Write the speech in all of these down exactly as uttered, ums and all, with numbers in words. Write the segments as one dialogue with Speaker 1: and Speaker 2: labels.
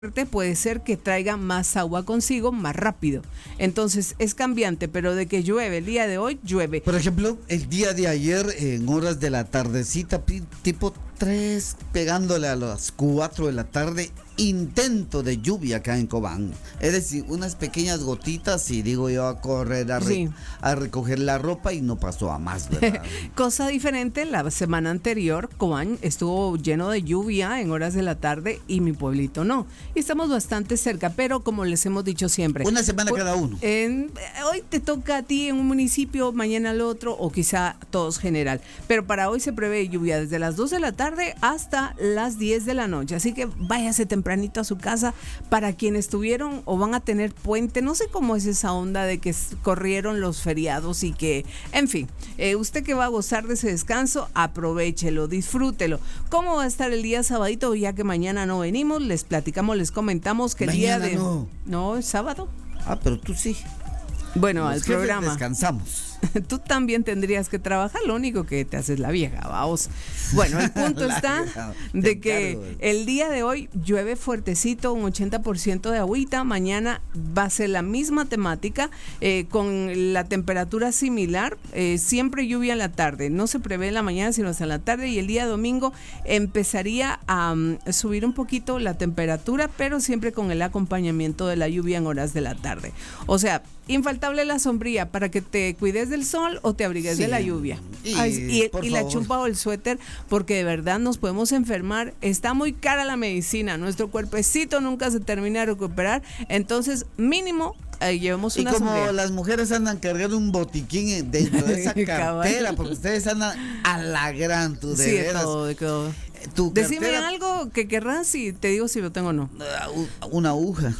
Speaker 1: puede ser que traiga más agua consigo más rápido. Entonces es cambiante, pero de que llueve el día de hoy, llueve.
Speaker 2: Por ejemplo, el día de ayer, en horas de la tardecita, tipo tres, pegándole a las cuatro de la tarde, intento de lluvia acá en Cobán. Es decir, unas pequeñas gotitas y digo yo a correr a, re, sí. a recoger la ropa y no pasó a más, ¿verdad?
Speaker 1: Cosa diferente, la semana anterior Cobán estuvo lleno de lluvia en horas de la tarde y mi pueblito no. Y estamos bastante cerca, pero como les hemos dicho siempre.
Speaker 2: Una semana
Speaker 1: pues,
Speaker 2: cada uno.
Speaker 1: En, hoy te toca a ti en un municipio, mañana al otro o quizá todos general. Pero para hoy se prevé lluvia desde las dos de la tarde hasta las diez de la noche. Así que váyase tempranito a su casa para quienes tuvieron o van a tener puente. No sé cómo es esa onda de que corrieron los feriados y que, en fin, eh, usted que va a gozar de ese descanso, aprovéchelo, disfrútelo. ¿Cómo va a estar el día sabadito? Ya que mañana no venimos, les platicamos, les comentamos que el
Speaker 2: mañana
Speaker 1: día de...
Speaker 2: no.
Speaker 1: No, es sábado.
Speaker 2: Ah, pero tú sí.
Speaker 1: Bueno,
Speaker 2: Los
Speaker 1: al programa.
Speaker 2: Descansamos.
Speaker 1: Tú también tendrías que trabajar, lo único que te haces la vieja, vamos. Bueno, el punto está vieja, de que encargo. El día de hoy llueve fuertecito, un ochenta por ciento de agüita. Mañana va a ser la misma temática, eh, con la temperatura similar, eh, siempre lluvia en la tarde. No se prevé en la mañana, sino hasta en la tarde. Y el día domingo empezaría a um, subir un poquito la temperatura, pero siempre con el acompañamiento de la lluvia en horas de la tarde. O sea, infaltable la sombría para que te cuides del sol o te abrigues sí. de la lluvia. Y, Ay, y, y la chumpa o el suéter, porque de verdad nos podemos enfermar. Está muy cara la medicina, nuestro cuerpecito nunca se termina de recuperar. Entonces, mínimo, eh, llevemos una
Speaker 2: sombría. Y como
Speaker 1: sombría.
Speaker 2: las mujeres andan cargando un botiquín dentro de esa cartera, porque ustedes andan a la gran, tú de
Speaker 1: sí,
Speaker 2: veras.
Speaker 1: Todo, de todo.
Speaker 2: Tu
Speaker 1: Decime
Speaker 2: cartera,
Speaker 1: algo que querrás y te digo si lo tengo o no.
Speaker 2: Una aguja.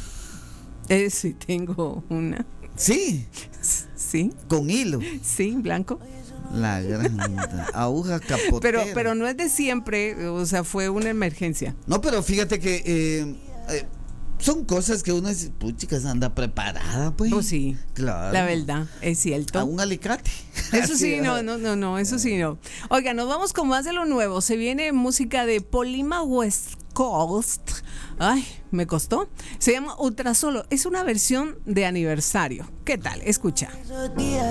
Speaker 1: Eh, sí, tengo una.
Speaker 2: Sí.
Speaker 1: Sí.
Speaker 2: Con hilo.
Speaker 1: Sí, blanco.
Speaker 2: La gran aguja capotera.
Speaker 1: Pero, pero no es de siempre, o sea, fue una emergencia.
Speaker 2: No, pero fíjate que eh, eh, son cosas que uno es, puchicas, anda preparada, pues.
Speaker 1: Pues sí,
Speaker 2: claro.
Speaker 1: La verdad, es cierto.
Speaker 2: A un alicate.
Speaker 1: Eso sí, no, no, no, no, eso sí, no. Oiga, nos vamos con más de lo nuevo. Se viene música de Polima West Coast. Ay, me costó. Se llama Ultrasolo. Es una versión de aniversario. ¿Qué tal? Escucha.